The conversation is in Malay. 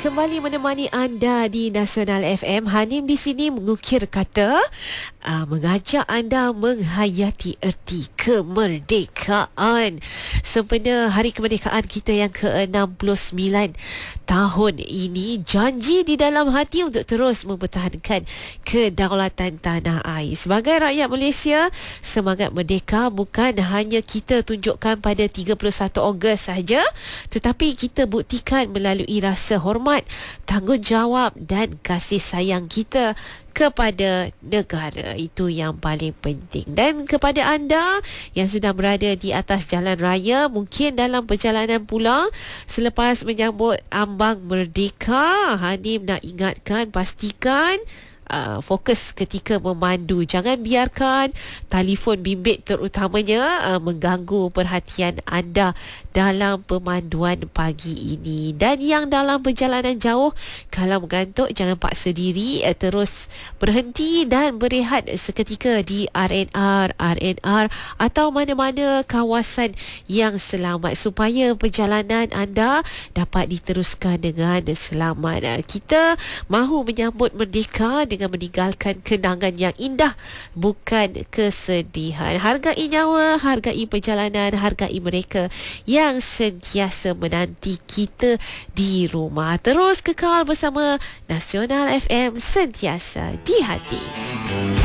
Kembali menemani anda di Nasional FM. Hanim di sini mengukir kata, mengajak anda menghayati erti kemerdekaan. Sempena Hari Kemerdekaan kita yang ke-69 tahun ini, janji di dalam hati untuk terus mempertahankan kedaulatan tanah air. Sebagai rakyat Malaysia, semangat merdeka bukan hanya kita tunjukkan pada 31 Ogos sahaja, tetapi kita buktikan melalui rasa hormat, tanggungjawab dan kasih sayang kita kepada negara. Itu yang paling penting. Dan kepada anda yang sedang berada di atas jalan raya, mungkin dalam perjalanan pulang selepas menyambut ambang merdeka, Hanim nak ingatkan, pastikan fokus ketika memandu. Jangan biarkan telefon bimbit terutamanya mengganggu perhatian anda dalam pemanduan pagi ini. Dan yang dalam perjalanan jauh, kalau mengantuk jangan paksa diri, terus berhenti dan berehat seketika di RNR atau mana-mana kawasan yang selamat supaya perjalanan anda dapat diteruskan dengan selamat. Kita mahu menyambut merdeka dengan meninggalkan kenangan yang indah, bukan kesedihan. Hargai nyawa, hargai perjalanan, hargai mereka yang sentiasa menanti kita di rumah. Terus kekal bersama Nasional FM, sentiasa di hati.